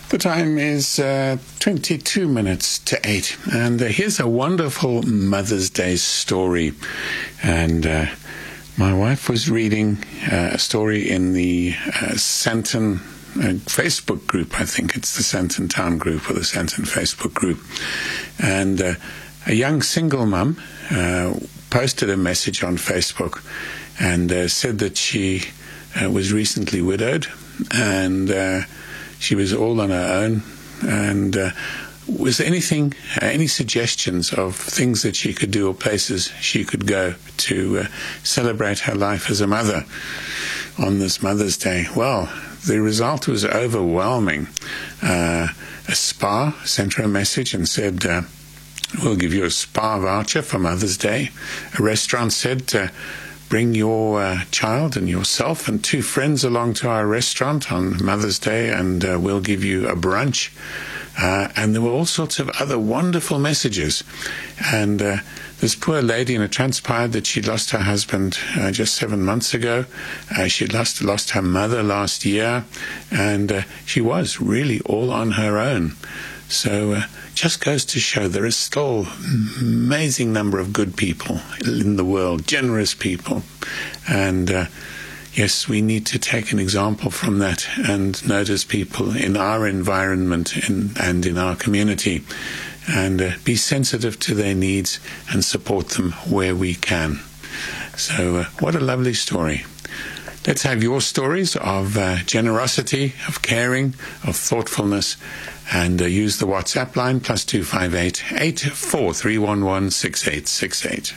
The time is 22 minutes to 8, and here's a wonderful Mother's Day story. And my wife was reading a story in the Sandton Facebook group. I think it's the Sandton Town group or the Sandton Facebook group. And a young single mum posted a message on Facebook and said that she was recently widowed, and she was all on her own. And was there any suggestions of things that she could do or places she could go to celebrate her life as a mother on this Mother's Day? Well, the result was overwhelming. A spa sent her a message and said, we'll give you a spa voucher for Mother's Day. A restaurant said, bring your child and yourself and 2 friends along to our restaurant on Mother's Day, and we'll give you a brunch. And there were all sorts of other wonderful messages. And this poor lady, and it transpired that she'd lost her husband just 7 months ago. She'd lost her mother last year, and she was really all on her own. So just goes to show there is still an amazing number of good people in the world, generous people. And yes, we need to take an example from that and notice people in our environment and in our community, and be sensitive to their needs and support them where we can. So what a lovely story. Let's have your stories of generosity, of caring, of thoughtfulness, and use the WhatsApp line +258 84311 6868.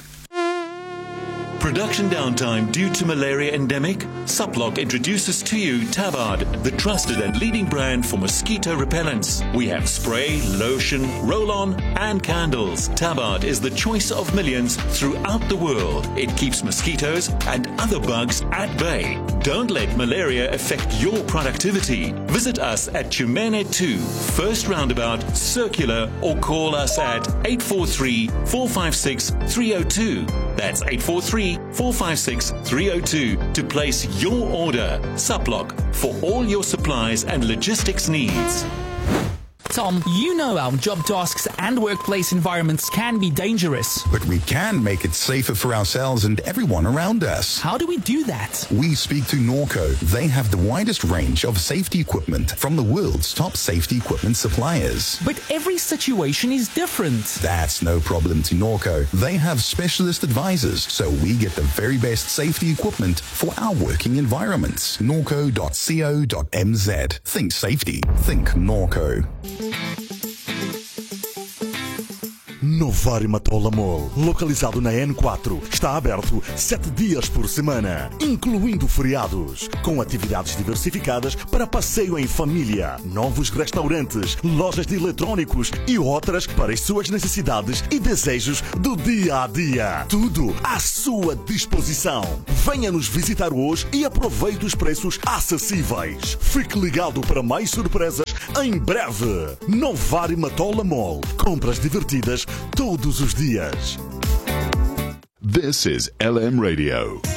Production downtime due to malaria endemic? Suplock introduces to you Tabard, the trusted and leading brand for mosquito repellents. We have spray, lotion, roll-on and candles. Tabard is the choice of millions throughout the world. It keeps mosquitoes and other bugs at bay. Don't let malaria affect your productivity. Visit us at Chumene 2, First Roundabout, Circular, or call us at 843-456-302. That's 843-456-302 to place your order. Suplock, for all your supplies and logistics needs. Tom, you know our job tasks and workplace environments can be dangerous. But we can make it safer for ourselves and everyone around us. How do we do that? We speak to Norco. They have the widest range of safety equipment from the world's top safety equipment suppliers. But every situation is different. That's no problem to Norco. They have specialist advisors, so we get the very best safety equipment for our working environments. Norco.co.mz. Think safety. Think Norco. Novari Matola Mall, localizado na N4, está aberto 7 dias por semana, incluindo feriados, com atividades diversificadas para passeio em família, novos restaurantes, lojas de eletrônicos e outras para as suas necessidades e desejos do dia a dia. Tudo à sua disposição. Venha nos visitar hoje e aproveite os preços acessíveis. Fique ligado para mais surpresas em breve. Novari Matola Mall. Compras divertidas todos os dias. This is LM Radio.